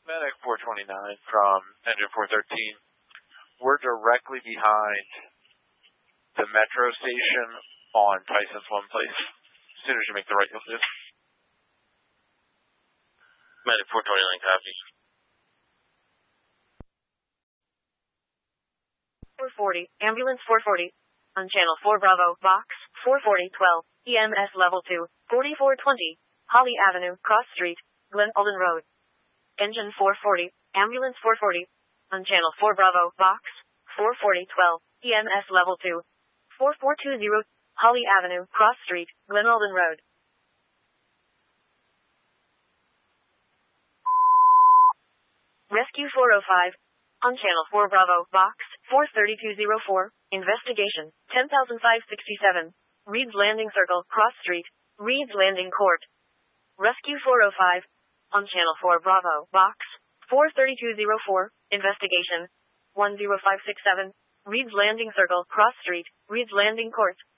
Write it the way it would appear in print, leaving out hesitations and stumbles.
Medic 429 from engine 413. We're directly behind the metro station on Tyson's One Place. As soon as you make the right, you'll see it. Medic 429 copy. 440, ambulance 440. On channel 4 Bravo, box 44012, EMS level 2, 4420, Holly Avenue, Cross Street, Glen Alden Road. Engine 440, ambulance 440. On channel 4 Bravo, box 44012, EMS level 2, 4420, Holly Avenue, Cross Street, Glen Alden Road. Rescue 405. On channel 4 Bravo, box 43204, investigation 10567, Reed's Landing Circle, Cross Street, Reed's Landing Court. Rescue 405. On channel 4 Bravo, box 43204, investigation 10567, Reed's Landing Circle, Cross Street, Reed's Landing Court.